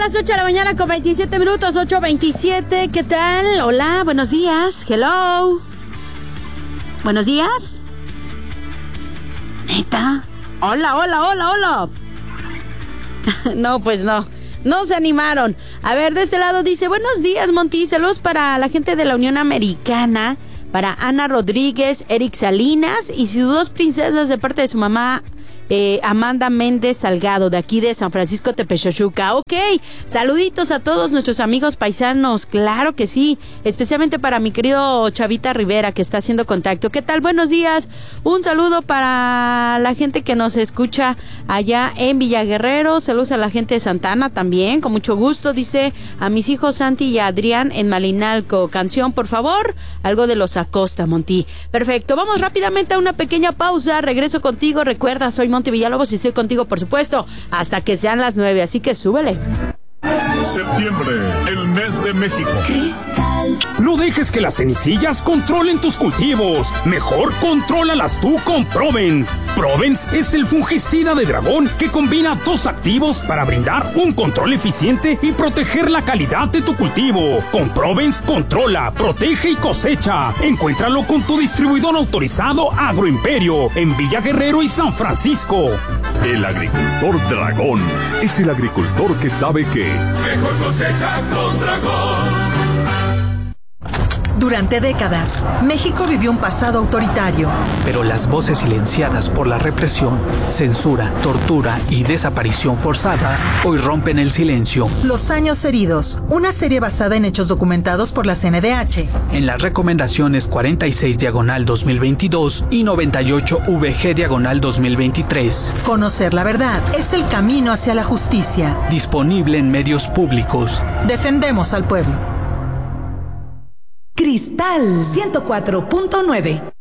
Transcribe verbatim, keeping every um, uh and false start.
las ocho de la mañana con veintisiete minutos, ocho veintisiete. ¿Qué tal? Hola, buenos días. Hello. Buenos días. ¿Neta? Hola, hola, hola, hola. No, pues no. No se animaron. A ver, de este lado dice, buenos días, Monty. Saludos para la gente de la Unión Americana, para Ana Rodríguez, Eric Salinas y sus dos princesas de parte de su mamá, eh, Amanda Méndez Salgado, de aquí de San Francisco Tepechochuca. Ok, saluditos a todos nuestros amigos paisanos, claro que sí, especialmente para mi querido Chavita Rivera, que está haciendo contacto. ¿Qué tal? Buenos días. Un saludo para la gente que nos escucha allá en Villaguerrero. Saludos a la gente de Santana también, con mucho gusto. Dice a mis hijos Santi y Adrián en Malinalco. Canción, por favor, algo de los Acosta, Monty. Perfecto, vamos rápidamente a una pequeña pausa. Regreso contigo. Recuerda, soy Monty Villalobos y estoy contigo, por supuesto, hasta que sean las nueve, así que súbele. Septiembre, el mes de México. Cristal. No dejes que las cenicillas controlen tus cultivos. Mejor contrólalas tú con Provence. Provence es el fungicida de dragón que combina dos activos para brindar un control eficiente y proteger la calidad de tu cultivo. Con Provence controla, protege y cosecha. Encuéntralo con tu distribuidor autorizado Agroimperio en Villa Guerrero y San Francisco. El agricultor dragón es el agricultor que sabe que mejor cosecha con dragón. Durante décadas, México vivió un pasado autoritario. Pero las voces silenciadas por la represión, censura, tortura y desaparición forzada hoy rompen el silencio. Los años heridos, una serie basada en hechos documentados por la C N D H. En las recomendaciones cuarenta y seis diagonal dos mil veintidós y noventa y ocho V G diagonal dos mil veintitrés. Conocer la verdad es el camino hacia la justicia. Disponible en medios públicos. Defendemos al pueblo. Cristal ciento cuatro punto nueve.